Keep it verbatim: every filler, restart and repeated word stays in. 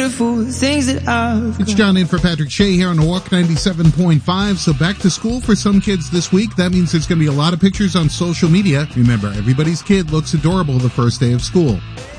beautiful, the things that I've It's got. John in for Patrick Shea here on Walk ninety-seven point five. So back to school for some kids this week. That means there's going to be a lot of pictures on social media. Remember, everybody's kid looks adorable the first day of school.